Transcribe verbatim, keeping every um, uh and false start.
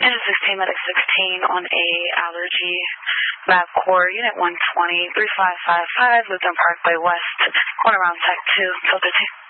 Engine sixteen, Medic sixteen on a allergy lab core, Unit one twenty, three five five five, Lutheran Parkway West, corner around Tech two, filter two.